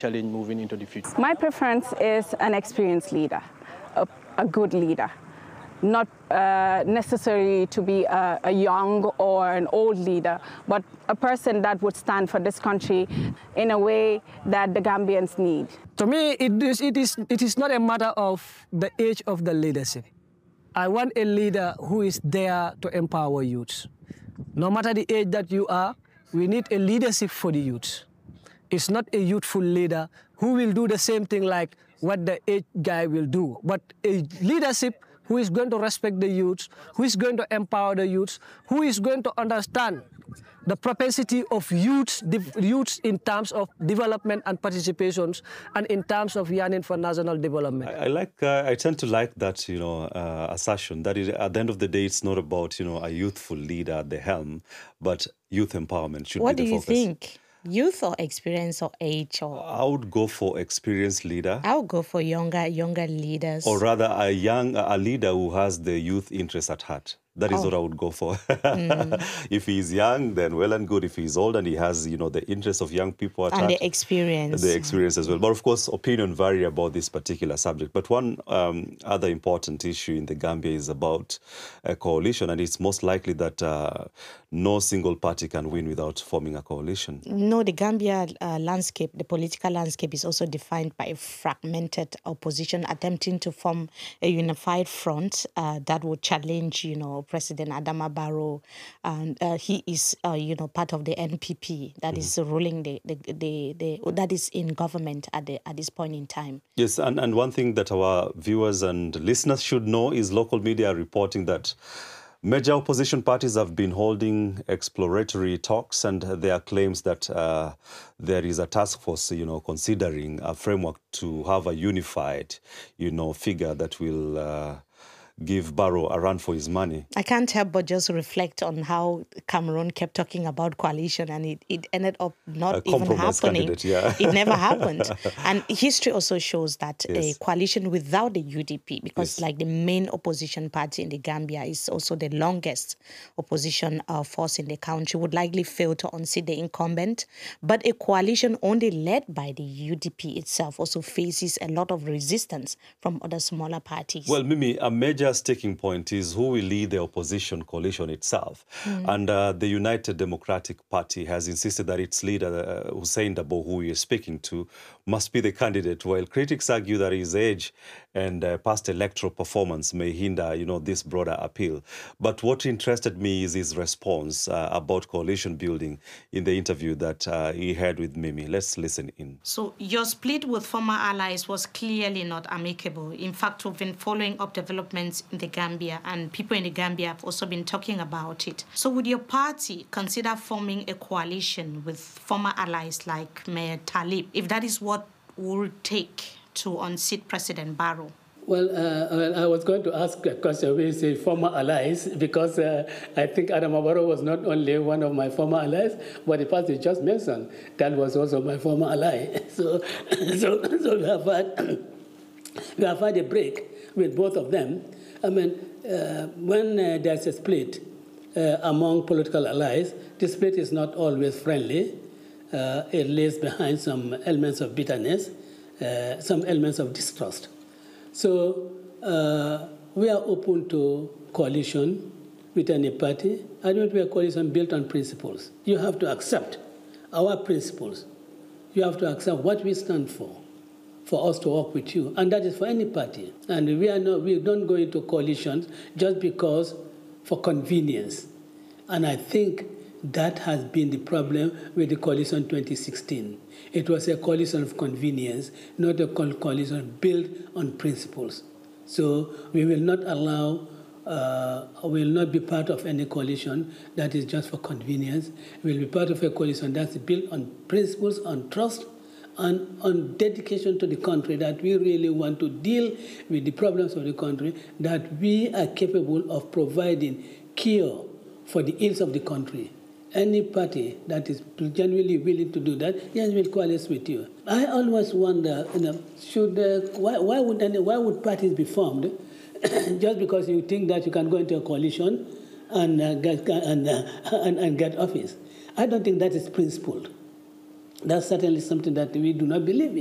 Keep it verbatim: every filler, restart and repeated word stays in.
challenge moving into the future? My preference is an experienced leader, a, a good leader, not uh, necessarily to be a, a young or an old leader, but a person that would stand for this country in a way that the Gambians need. To me, it is, it is, it is not a matter of the age of the leadership. I want a leader who is there to empower youth. No matter the age that you are, we need a leadership for the youth. It's not a youthful leader who will do the same thing like what the age guy will do, but a leadership who is going to respect the youth, who is going to empower the youth, who is going to understand the propensity of youth, youth in terms of development and participations, and in terms of yearning for national development. I, I like. Uh, I tend to like that, you know, uh, assertion that it, at the end of the day, it's not about, you know, a youthful leader at the helm, but youth empowerment should what be the focus. What do you think? Youth or experience or age? Or I would go for experienced leader. I would go for younger, younger leaders. Or rather, a young, a leader who has the youth interest at heart. That is oh. what I would go for. mm. If he's young, then well and good. If he's old and he has, you know, the interest of young people at and heart, the experience, the experience as well. But of course, opinion vary about this particular subject. But one um, other important issue in the Gambia is about a coalition, and it's most likely that uh, no single party can win without forming a coalition. No, the Gambia uh, landscape, the political landscape, is also defined by a fragmented opposition attempting to form a unified front uh, that would challenge, you know, President Adama Barrow, and uh, he is, uh, you know, part of the N P P that mm. is ruling the, the the the that is in government at the at this point in time. Yes, and and one thing that our viewers and listeners should know is local media reporting that major opposition parties have been holding exploratory talks, and there are claims that uh, there is a task force, you know, considering a framework to have a unified, you know, figure that will Uh, give Barrow a run for his money. I can't help but just reflect on how Cameroon kept talking about coalition, and it, it ended up not even happening. Yeah. It never happened. And history also shows that yes. a coalition without the U D P, because yes. like the main opposition party in the Gambia is also the longest opposition uh, force in the country, would likely fail to unseat the incumbent. But a coalition only led by the U D P itself also faces a lot of resistance from other smaller parties. Well, Mimi, a major sticking point is who will lead the opposition coalition itself. Mm. And uh, the United Democratic Party has insisted that its leader, uh, Hussein Dabo, who we are speaking to, must be the candidate, while critics argue that his age and uh, past electoral performance may hinder, you know, this broader appeal. But what interested me is his response uh, about coalition building in the interview that uh, he had with Mimi. Let's listen in. So your split with former allies was clearly not amicable. In fact, we've been following up developments in the Gambia, and people in the Gambia have also been talking about it. So would your party consider forming a coalition with former allies like Mayor Talib, if that is what would take to unseat President Barrow? Well, uh, I was going to ask a question when you say former allies, because uh, I think Adama Barrow was not only one of my former allies, but the party just mentioned, that was also my former ally. So, so, so we have had, we have had a break with both of them. I mean, uh, when uh, there's a split uh, among political allies, the split is not always friendly. Uh, it lays behind some elements of bitterness, uh, some elements of distrust. So uh, we are open to coalition with any party. I don't want a coalition built on principles. You have to accept our principles. You have to accept what we stand for, for us to work with you. And that is for any party. And we are not, we don't go into coalitions just because for convenience. And I think that has been the problem with the coalition twenty sixteen. It was a coalition of convenience, not a coalition built on principles. So we will not allow, uh, we will not be part of any coalition that is just for convenience. We will be part of a coalition that's built on principles, on trust, and on dedication to the country, that we really want to deal with the problems of the country, that we are capable of providing cure for the ills of the country. Any party that is genuinely willing to do that, yes, will coalesce with you. I always wonder, you know, should uh, why, why would any, why would parties be formed just because you think that you can go into a coalition and uh, get and, uh, and and get office? I don't think that is principled. That's certainly something that we do not believe in.